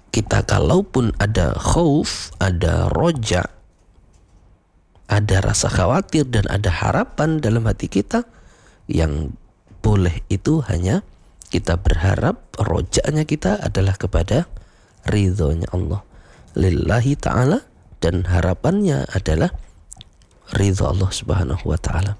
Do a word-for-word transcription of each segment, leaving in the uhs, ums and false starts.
kita kalaupun ada khauf, ada roja, ada rasa khawatir dan ada harapan dalam hati kita, yang boleh itu hanya kita berharap rojanya kita adalah kepada ridhonya Allah, lillahi ta'ala, dan harapannya adalah ridho Allah subhanahu wa ta'ala.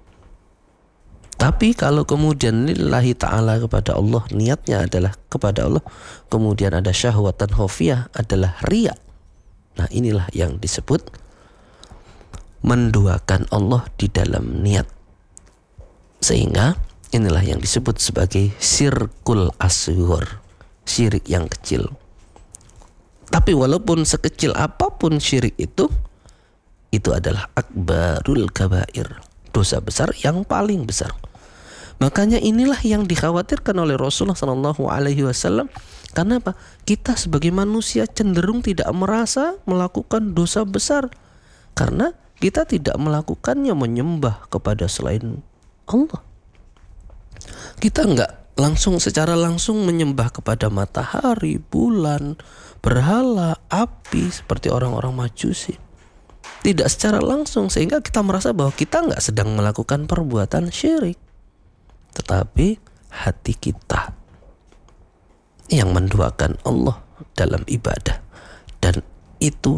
Tapi kalau kemudian lillahi ta'ala kepada Allah, niatnya adalah kepada Allah, kemudian ada syahwatan khofiyah adalah riya. Nah, inilah yang disebut menduakan Allah di dalam niat. Sehingga inilah yang disebut sebagai syirkul asghar, syirik yang kecil. Tapi walaupun sekecil apapun syirik itu, itu adalah akbarul kabair, dosa besar yang paling besar. Makanya inilah yang dikhawatirkan oleh Rasulullah shallallahu alaihi wasallam. Karena apa? Kita sebagai manusia cenderung tidak merasa melakukan dosa besar, karena kita tidak melakukannya menyembah kepada selain Allah. Kita enggak langsung secara langsung menyembah kepada matahari, bulan, berhala, api seperti orang-orang Majusi. Tidak secara langsung, sehingga kita merasa bahwa kita enggak sedang melakukan perbuatan syirik. Tetapi hati kita yang menduakan Allah dalam ibadah, dan itu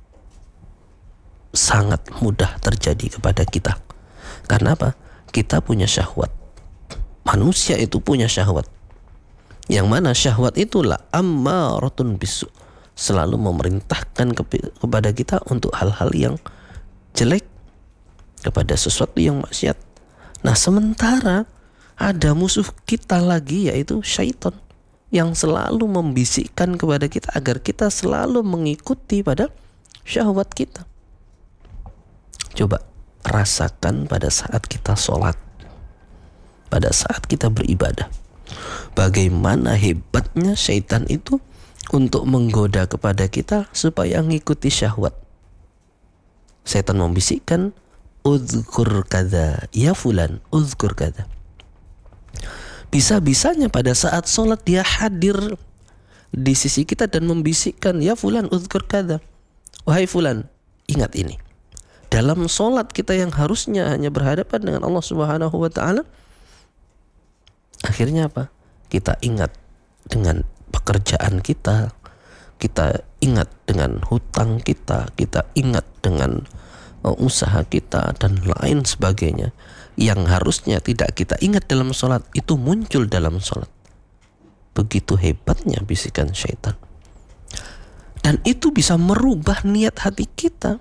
sangat mudah terjadi kepada kita. Karena apa? Kita punya syahwat. Manusia itu punya syahwat, yang mana syahwat itulah ammaratun bisu, selalu memerintahkan ke- kepada kita untuk hal-hal yang jelek, kepada sesuatu yang maksiat. Nah, sementara ada musuh kita lagi, yaitu syaitan, yang selalu membisikkan kepada kita agar kita selalu mengikuti pada syahwat kita. Coba rasakan pada saat kita sholat, pada saat kita beribadah, bagaimana hebatnya syaitan itu untuk menggoda kepada kita supaya mengikuti syahwat. Syaitan membisikkan, uzkur kada, ya fulan, uzkur kada. Bisa-bisanya pada saat sholat dia hadir di sisi kita dan membisikkan, ya fulan, uzkur kada, wahai fulan, ingat ini. Dalam sholat kita yang harusnya hanya berhadapan dengan Allah subhanahu wa ta'ala, akhirnya apa? Kita ingat dengan pekerjaan kita, kita ingat dengan hutang kita, kita ingat dengan uh, usaha kita dan lain sebagainya. Yang harusnya tidak kita ingat dalam sholat, itu muncul dalam sholat. Begitu hebatnya bisikan syaitan. Dan itu bisa merubah niat hati kita.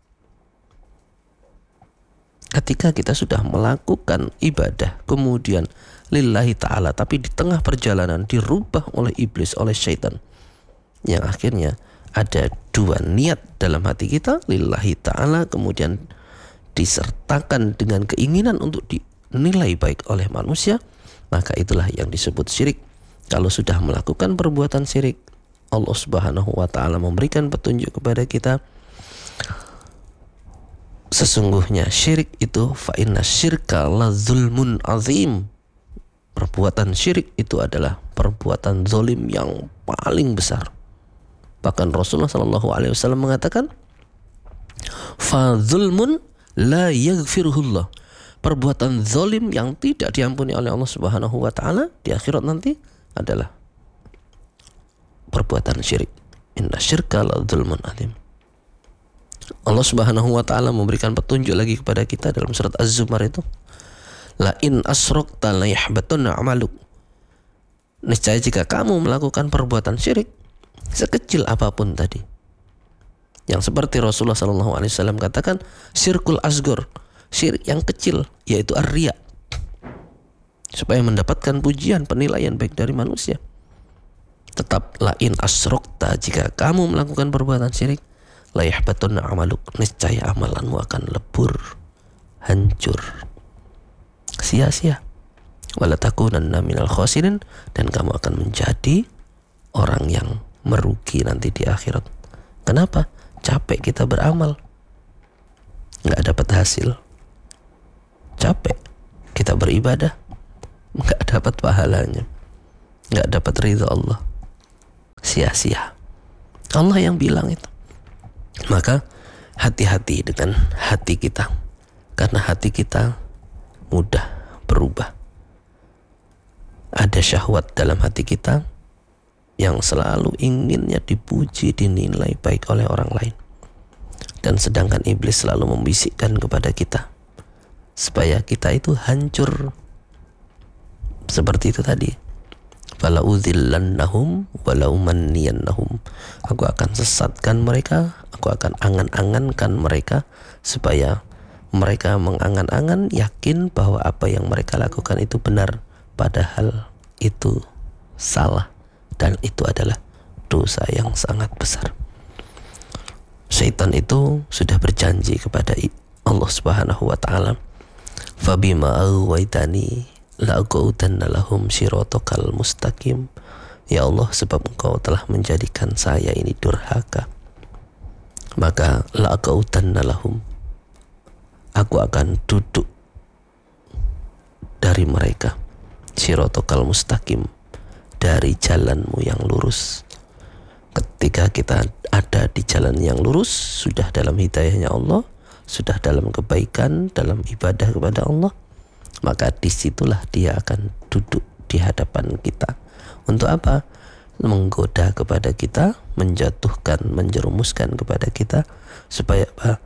Ketika kita sudah melakukan ibadah, kemudian lillahi ta'ala, tapi di tengah perjalanan dirubah oleh iblis, oleh syaitan, yang akhirnya ada dua niat dalam hati kita, lillahi ta'ala, kemudian disertakan dengan keinginan untuk dinilai baik oleh manusia, maka itulah yang disebut syirik. Kalau sudah melakukan perbuatan syirik, Allah subhanahu wa ta'ala memberikan petunjuk kepada kita, sesungguhnya syirik itu fa inna syirka la zulmun azim. Perbuatan syirik itu adalah perbuatan zalim yang paling besar. Bahkan Rasulullah shallallahu alaihi wasallam mengatakan, fa zulmun la yaghfiruhullah. Perbuatan zalim yang tidak diampuni oleh Allah subhanahu wa ta'ala di akhirat nanti adalah perbuatan syirik. Inna syirka la zulmun azim. Allah subhanahu wa ta'ala memberikan petunjuk lagi kepada kita dalam surat Az-Zumar itu, la in asrokta la yahbatunna amaluk. Niscaya jika kamu melakukan perbuatan syirik, sekecil apapun tadi, yang seperti Rasulullah shallallahu alaihi wasallam katakan, syirkul asghar, syirik yang kecil, yaitu ar-riya, supaya mendapatkan pujian, penilaian baik dari manusia. Tetap la in asrokta, jika kamu melakukan perbuatan syirik, la yahbatunna amaluk, niscaya amalanmu akan lebur, hancur, sia-sia. Wala takunanna minal khasirin, dan kamu akan menjadi orang yang merugi nanti di akhirat. Kenapa? Capek kita beramal, nggak dapat hasil. Capek kita beribadah, nggak dapat pahalanya, nggak dapat ridha Allah, sia-sia. Allah yang bilang itu. Maka hati-hati dengan hati kita, karena hati kita mudah berubah. Ada syahwat dalam hati kita yang selalu inginnya dipuji, dinilai baik oleh orang lain. Dan sedangkan iblis selalu membisikkan kepada kita supaya kita itu hancur seperti itu tadi. Fala udzillannahum wala umanniyannahum. Aku akan sesatkan mereka, aku akan angan-angankan mereka supaya mereka mengangan-angan, yakin bahwa apa yang mereka lakukan itu benar, padahal itu salah dan itu adalah dosa yang sangat besar. Syaitan itu sudah berjanji kepada Allah Subhanahu wa taala, "Fabima aghwaytani la'aqudanna lahum siratakal mustaqim." Ya Allah, sebab Engkau telah menjadikan saya ini durhaka, maka la'aqudanna lahum, aku akan duduk dari mereka, siratakal mustaqim, dari jalanmu yang lurus. Ketika kita ada di jalan yang lurus, sudah dalam hidayahnya Allah, sudah dalam kebaikan, dalam ibadah kepada Allah, maka disitulah dia akan duduk di hadapan kita. Untuk apa? Menggoda kepada kita, menjatuhkan, menjerumuskan kepada kita, supaya apa?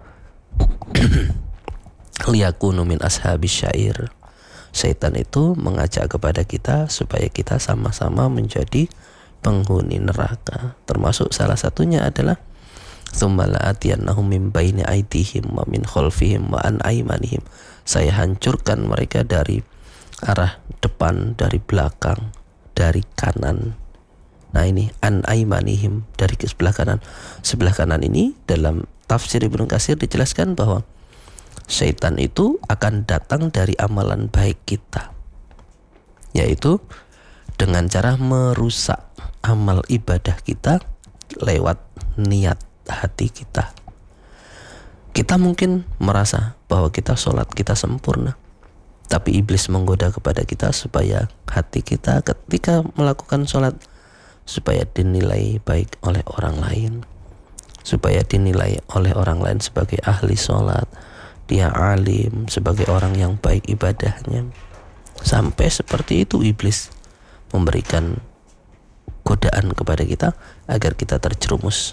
Liyakunu min ashabis syair. Syaitan itu mengajak kepada kita supaya kita sama-sama menjadi penghuni neraka. Termasuk salah satunya adalah tsumma la'atiyannahum min baini aydihim wa min khalfihim wa an aymanihim. Saya hancurkan mereka dari arah depan, dari belakang, dari kanan. Nah ini an aymanihim, dari ke sebelah kanan. Sebelah kanan ini dalam tafsir Ibnu Katsir dijelaskan bahwa syaitan itu akan datang dari amalan baik kita, yaitu dengan cara merusak amal ibadah kita lewat niat hati kita. Kita mungkin merasa bahwa kita sholat kita sempurna, tapi iblis menggoda kepada kita supaya hati kita ketika melakukan sholat supaya dinilai baik oleh orang lain, supaya dinilai oleh orang lain sebagai ahli sholat, dia alim, sebagai orang yang baik ibadahnya. Sampai seperti itu iblis memberikan godaan kepada kita agar kita terjerumus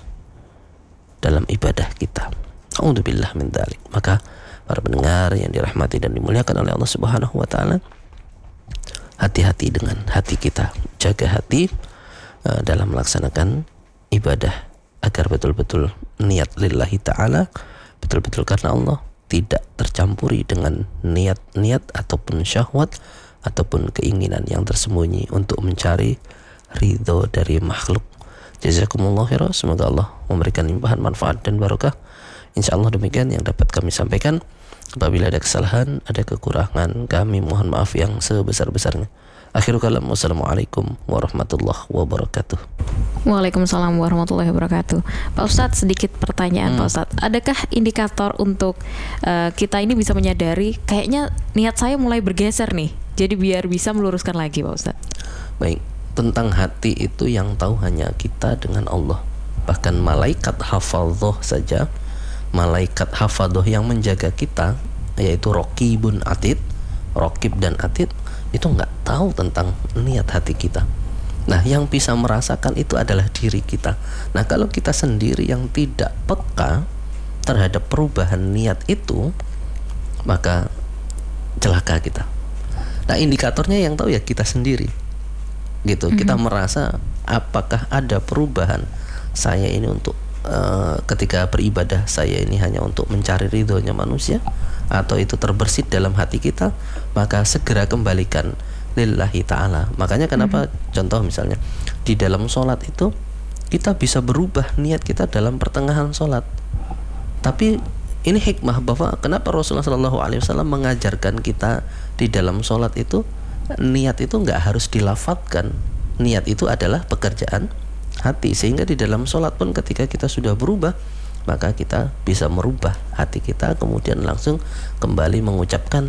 dalam ibadah kita. A'udzubillah min dzalik. Maka para pendengar yang dirahmati dan dimuliakan oleh Allah Subhanahu wa taala, hati-hati dengan hati kita. Jaga hati uh, dalam melaksanakan ibadah agar betul-betul niat lillahi ta'ala, betul-betul karena Allah, tidak tercampuri dengan niat-niat ataupun syahwat ataupun keinginan yang tersembunyi untuk mencari ridho dari makhluk. Jazakumullah khairan. Semoga Allah memberikan limpahan manfaat dan barokah. Insyaallah demikian yang dapat kami sampaikan. Apabila ada kesalahan, ada kekurangan, kami mohon maaf yang sebesar-besarnya. Akhirul kalam, wassalamualaikum warahmatullahi wabarakatuh. Waalaikumsalam warahmatullahi wabarakatuh. Pak Ustadz, sedikit pertanyaan hmm. Pak Ustadz. Adakah indikator untuk uh, kita ini bisa menyadari kayaknya niat saya mulai bergeser nih, jadi biar bisa meluruskan lagi, Pak Ustadz? Baik, tentang hati itu yang tahu hanya kita dengan Allah. Bahkan malaikat hafadhoh saja, malaikat hafadhoh yang menjaga kita, yaitu Raqibun Atid, Raqib dan Atid, itu nggak tahu tentang niat hati kita. Nah, yang bisa merasakan itu adalah diri kita. Nah, kalau kita sendiri yang tidak peka terhadap perubahan niat itu, maka celaka kita. Nah, indikatornya yang tahu ya kita sendiri, gitu. Mm-hmm. Kita merasa apakah ada perubahan saya ini untuk uh, ketika beribadah, saya ini hanya untuk mencari ridhonya manusia, atau itu terbersit dalam hati kita, maka segera kembalikan lillahi ta'ala. Makanya kenapa mm-hmm. contoh misalnya di dalam sholat itu kita bisa berubah niat kita dalam pertengahan sholat. Tapi ini hikmah bahwa kenapa Rasulullah shallallahu alaihi wasallam mengajarkan kita di dalam sholat itu niat itu nggak harus dilafadzkan. Niat itu adalah pekerjaan hati, sehingga di dalam sholat pun ketika kita sudah berubah, maka kita bisa merubah hati kita, kemudian langsung kembali mengucapkan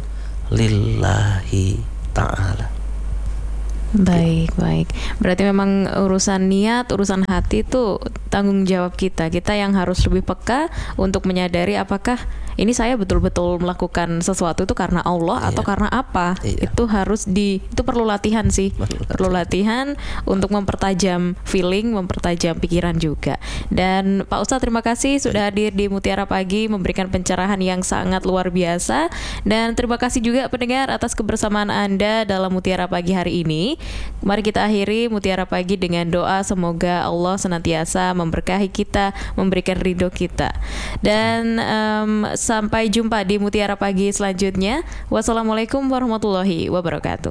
lillahi ta'ala. Baik, baik. Berarti memang urusan niat, urusan hati itu tanggung jawab kita. Kita yang harus lebih peka untuk menyadari apakah ini saya betul-betul melakukan sesuatu itu karena Allah Iya. atau karena apa. Iya. Itu harus di itu perlu latihan sih. Perlu Perlu latihan untuk mempertajam feeling, mempertajam pikiran juga. Dan Pak Ustadz, terima kasih sudah hadir di Mutiara Pagi memberikan pencerahan yang sangat luar biasa. Dan terima kasih juga pendengar atas kebersamaan Anda dalam Mutiara Pagi hari ini. Mari kita akhiri Mutiara Pagi dengan doa semoga Allah senantiasa memberkahi kita, memberikan ridho kita. Dan um, sampai jumpa di Mutiara Pagi selanjutnya. Wassalamualaikum warahmatullahi wabarakatuh.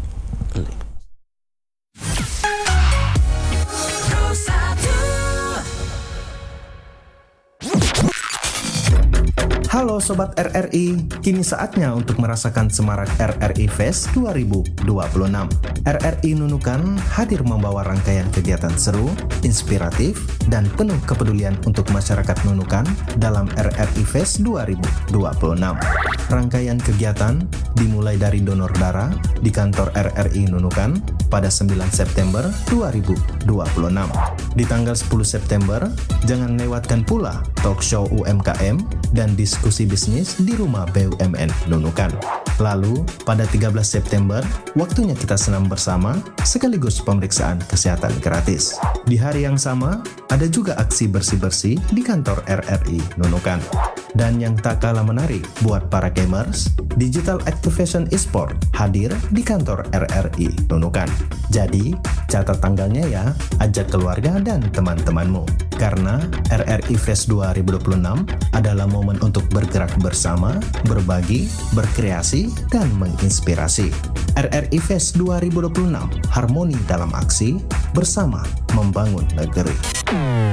Halo Sobat R R I, kini saatnya untuk merasakan semarak R R I Fest dua ribu dua puluh enam. R R I Nunukan hadir membawa rangkaian kegiatan seru, inspiratif, dan penuh kepedulian untuk masyarakat Nunukan dalam R R I Fest dua ribu dua puluh enam. Rangkaian kegiatan dimulai dari donor darah di kantor R R I Nunukan pada sembilan September dua ribu dua puluh enam. Di tanggal sepuluh September, jangan lewatkan pula talk show U M K M dan diskusi bisnis di rumah B U M N Nunukan. Lalu, pada tiga belas September, waktunya kita senam bersama sekaligus pemeriksaan kesehatan gratis. Di hari yang sama, ada juga aksi bersih-bersih di kantor R R I Nunukan. Dan yang tak kalah menarik buat para gamers, Digital Activation Esport hadir di kantor R R I Nunukan. Jadi, catat tanggalnya ya, ajak keluarga dan teman-temanmu. Karena R R I Fest dua ribu dua puluh enam adalah momen untuk bergerak bersama, berbagi, berkreasi, dan menginspirasi. R R I Fest dua ribu dua puluh enam, harmoni dalam aksi, bersama membangun negeri.